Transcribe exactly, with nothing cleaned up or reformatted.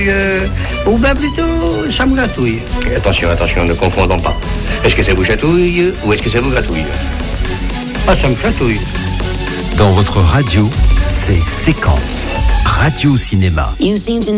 euh, ou bien plutôt, ça me gratouille. Attention, attention, ne confondons pas. Est-ce que ça vous chatouille ou est-ce que ça vous gratouille? Ah, ça me chatouille. Dans votre radio, c'est Séquence Radio Cinéma. You seem to